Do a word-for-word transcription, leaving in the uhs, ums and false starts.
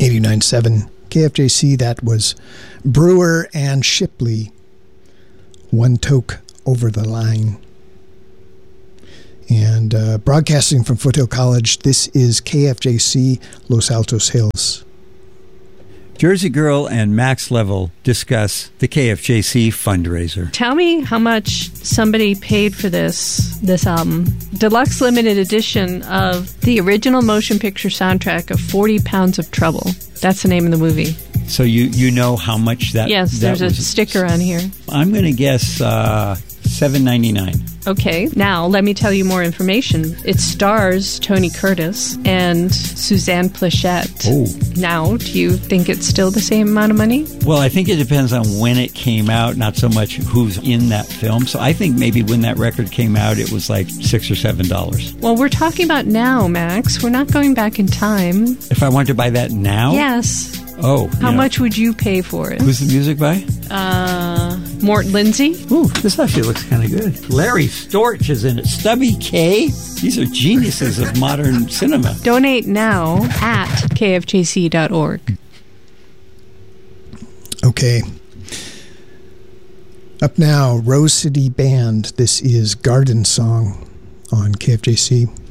eighty-nine point seven K F J C. That was Brewer and Shipley, One Toke Over the Line. And uh, broadcasting from Foothill College, this is K F J C Los Altos Hills. Jersey Girl and Max Level discuss the K F J C fundraiser. Tell me how much somebody paid for this this album. Deluxe limited edition of the original motion picture soundtrack of forty pounds of Trouble. That's the name of the movie. So you, you know how much that Yes, that there's a was. sticker on here. I'm going to guess uh, seven ninety-nine. Okay, now let me tell you more information. It stars Tony Curtis and Suzanne Plachette. Oh. Now, do you think it's still the same amount of money? Well, I think it depends on when it came out, not so much who's in that film. So I think maybe when that record came out, it was like six or seven dollars. Well, we're talking about now, Max. We're not going back in time. If I wanted to buy that now? Yes. Oh. How yeah. much would you pay for it? Who's the music by? Uh, Mort Lindsay. Ooh, this actually looks kind of good. Larry Storch is in it. Stubby K. These are geniuses of modern cinema. Donate now at K F J C dot org. Okay. Up now, Rose City Band. This is Garden Song on K F J C.